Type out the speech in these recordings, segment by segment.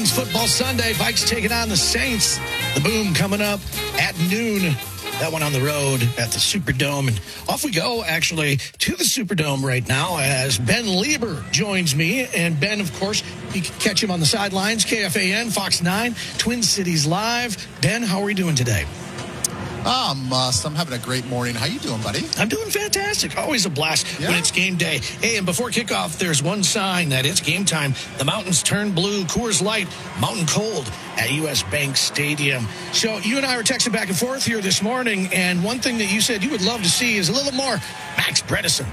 Football Sunday, Vikes taking on the Saints. The Boom coming up at noon. That one on the road at the Superdome. And off we go, actually, to the Superdome right now as Ben Lieber joins me. And Ben, of course, you can catch him on the sidelines, KFAN, Fox 9, Twin Cities Live. Ben, how are you doing today? I'm having a great morning. How you doing, buddy? I'm doing fantastic. Always a blast when it's game day. Hey, and before kickoff, there's one sign that it's game time. The mountains turn blue. Coors Light, mountain cold at U.S. Bank Stadium. So you and I were texting back and forth here this morning, and one thing that you said you would love to see is a little more Max Bredesen.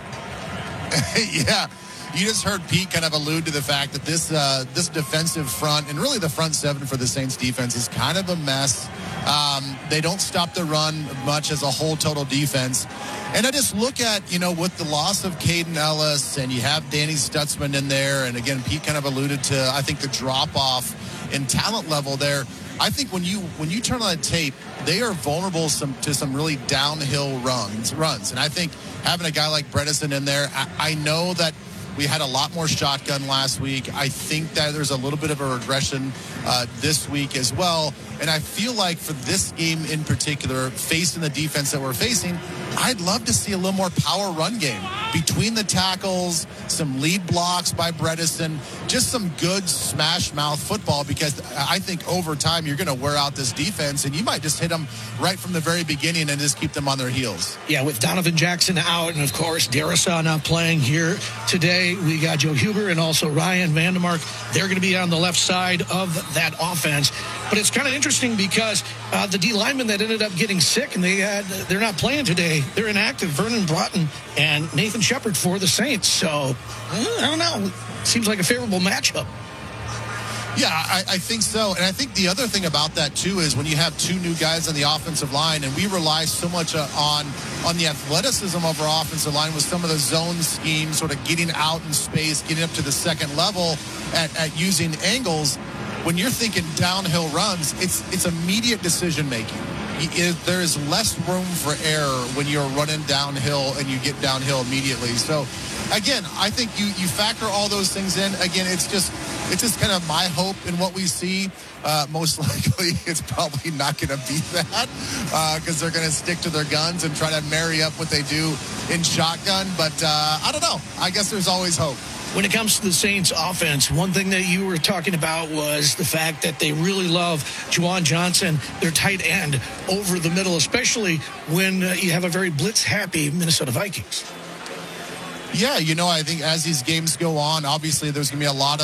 Yeah. You just heard Pete kind of allude to the fact that this defensive front and really the front seven for the Saints defense is kind of a mess. They don't stop the run much as a whole total defense. And I just look at, with the loss of Caden Ellis and you have Danny Stutzman in there. And again, Pete kind of alluded to, I think, the drop off in talent level there. I think when you turn on the tape, they are vulnerable to some really downhill runs. And I think having a guy like Bredesen in there, I know that we had a lot more shotgun last week. I think that there's a little bit of a regression this week as well. And I feel like for this game in particular, facing the defense that we're facing, I'd love to see a little more power run game. Between the tackles, some lead blocks by Bredesen, just some good smash mouth football, because I think over time you're going to wear out this defense and you might just hit them right from the very beginning and just keep them on their heels. Yeah, with Donovan Jackson out and, of course, Darrisaw not playing here today, we got Joe Huber and also Ryan Vandermark. They're going to be on the left side of that offense. But it's kind of interesting because the D linemen that ended up getting sick and they're not playing today. They're inactive. Vernon Broughton and Nathan Shepard for the Saints. So, I don't know. Seems like a favorable matchup. Yeah, I think so. And I think the other thing about that, too, is when you have two new guys on the offensive line, and we rely so much on the athleticism of our offensive line with some of the zone schemes, sort of getting out in space, getting up to the second level at using angles. When you're thinking downhill runs, it's immediate decision making. There is less room for error when you're running downhill and you get downhill immediately. So, again, I think you factor all those things in. Again, it's just kind of my hope in what we see. Most likely, it's probably not going to be that because they're going to stick to their guns and try to marry up what they do in shotgun. But I don't know. I guess there's always hope. When it comes to the Saints offense, one thing that you were talking about was the fact that they really love Juwan Johnson, their tight end, over the middle, especially when you have a very blitz-happy Minnesota Vikings. Yeah, I think as these games go on, obviously there's going to be a lot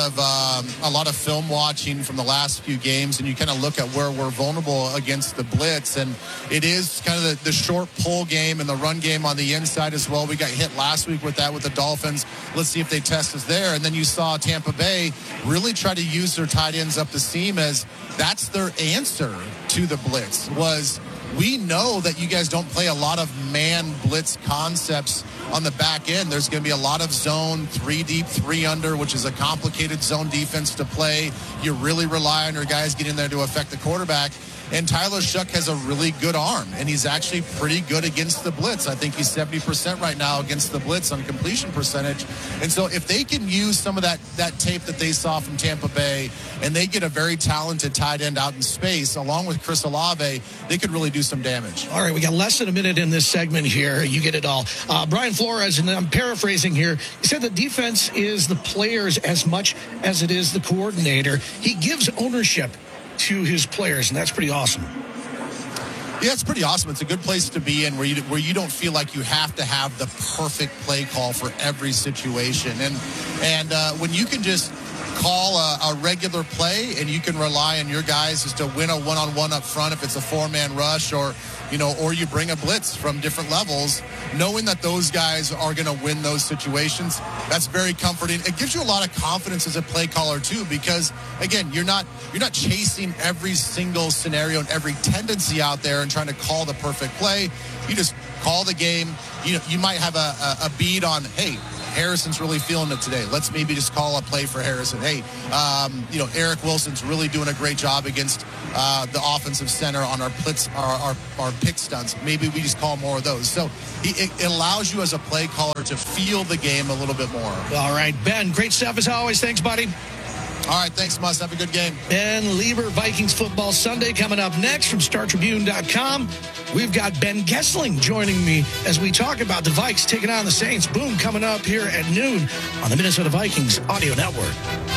of film watching from the last few games, and you kind of look at where we're vulnerable against the blitz, and it is kind of the short pull game and the run game on the inside as well. We got hit last week with that with the Dolphins. Let's see if they test us there. And then you saw Tampa Bay really try to use their tight ends up the seam as that's their answer to the blitz was, we know that you guys don't play a lot of man blitz concepts on the back end. There's going to be a lot of zone, 3 deep, 3 under, which is a complicated zone defense to play. You really rely on your guys getting there to affect the quarterback. And Tyler Shough has a really good arm, and he's actually pretty good against the blitz. I think he's 70% right now against the blitz on completion percentage. And so if they can use some of that tape that they saw from Tampa Bay, and they get a very talented tight end out in space, along with Chris Olave, they could really do some damage. All right, we got less than a minute in this segment here. You get it all. Brian Flores, and I'm paraphrasing here, he said the defense is the players as much as it is the coordinator. He gives ownership to his players, and that's pretty awesome. Yeah, it's pretty awesome. It's a good place to be in where you don't feel like you have to have the perfect play call for every situation. And when you can just call a regular play and you can rely on your guys just to win a one-on-one up front if it's a 4-man rush or you bring a blitz from different levels, knowing that those guys are going to win those situations, that's very comforting. It gives you a lot of confidence as a play caller too, because again, you're not chasing every single scenario and every tendency out there and trying to call the perfect play. You just call the game. You might have a beat on, hey, Harrison's really feeling it today. Let's maybe just call a play for Harrison. Hey, Eric Wilson's really doing a great job against the offensive center on our blitz, our pick stunts. Maybe we just call more of those. So it allows you as a play caller to feel the game a little bit more. All right, Ben, great stuff as always. Thanks, buddy. All right, thanks, Muss. Have a good game. Ben Lieber, Vikings Football Sunday coming up next from StarTribune.com. We've got Ben Gessling joining me as we talk about the Vikes taking on the Saints. Boom, coming up here at noon on the Minnesota Vikings Audio Network.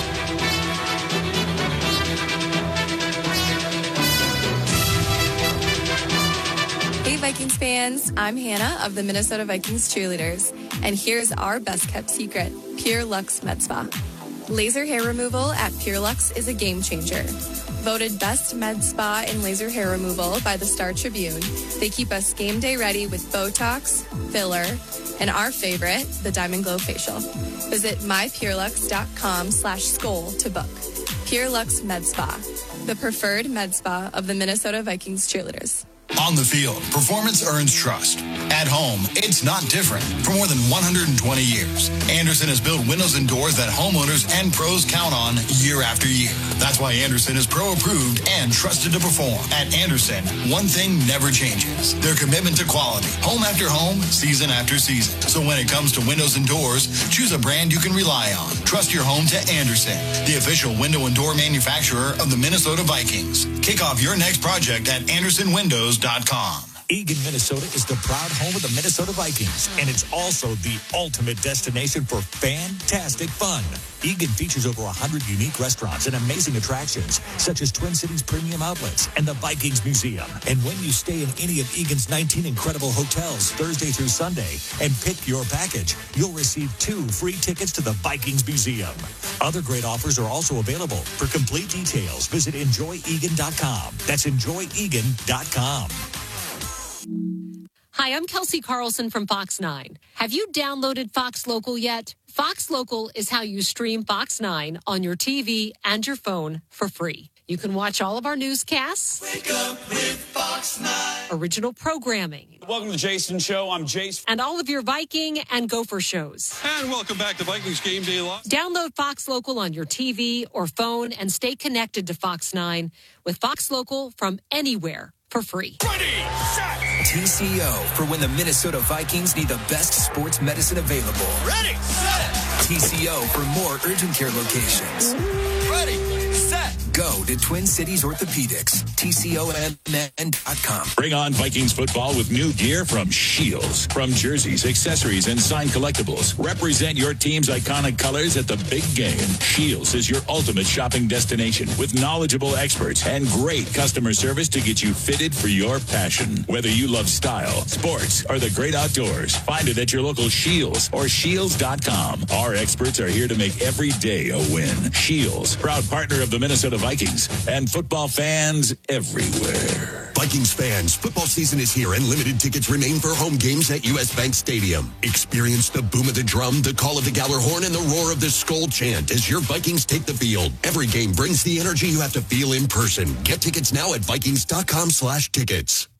Hey Vikings fans, I'm Hannah of the Minnesota Vikings Cheerleaders, and here's our best kept secret, Pure Lux Med Spa. Laser hair removal at Pure Lux is a game changer. Voted best med spa in laser hair removal by the Star Tribune, they keep us game day ready with Botox, filler, and our favorite, the Diamond Glow Facial. Visit mypurelux.com/skull to book. Pure Lux Med Spa, the preferred med spa of the Minnesota Vikings cheerleaders. On the field, performance earns trust. At home, it's not different. For more than 120 years, Andersen has built windows and doors that homeowners and pros count on year after year. That's why Andersen is pro-approved and trusted to perform. At Andersen, one thing never changes: their commitment to quality, home after home, season after season. So when it comes to windows and doors, choose a brand you can rely on. Trust your home to Andersen, the official window and door manufacturer of the Minnesota Vikings. Kick off your next project at AndersonWindows.com. Eagan, Minnesota is the proud home of the Minnesota Vikings, and it's also the ultimate destination for fantastic fun. Eagan features over 100 unique restaurants and amazing attractions, such as Twin Cities Premium Outlets and the Vikings Museum. And when you stay in any of Eagan's 19 incredible hotels Thursday through Sunday and pick your package, you'll receive 2 free tickets to the Vikings Museum. Other great offers are also available. For complete details, visit enjoyegan.com. That's enjoyegan.com. Hi, I'm Kelsey Carlson from Fox 9. Have you downloaded Fox Local yet? Fox Local is how you stream Fox 9 on your TV and your phone for free. You can watch all of our newscasts, Wake up with Fox 9. Original programming. Welcome to the Jason Show. I'm Jace. And all of your Viking and Gopher shows. And welcome back to Vikings Game Day Live. Download Fox Local on your TV or phone and stay connected to Fox 9 with Fox Local from anywhere for free. Ready, set. TCO for when the Minnesota Vikings need the best sports medicine available. Ready, set. TCO for more urgent care locations. Ready, set. Go to Twin Cities Orthopedics. TCOMN.com. Bring on Vikings football with new gear from Shields. From jerseys, accessories, and signed collectibles. Represent your team's iconic colors at the big game. Shields is your ultimate shopping destination with knowledgeable experts and great customer service to get you fitted for your passion. Whether you love style, sports, or the great outdoors, find it at your local Shields or Shields.com. Our experts are here to make every day a win. Shields, proud partner of the Minnesota Vikings and football fans everywhere. Vikings fans, football season is here and limited tickets remain for home games at U.S. Bank Stadium. Experience the boom of the drum, the call of the Galler horn, and the roar of the Skull chant as your Vikings take the field. Every game brings the energy you have to feel in person. Get tickets now at Vikings.com/tickets.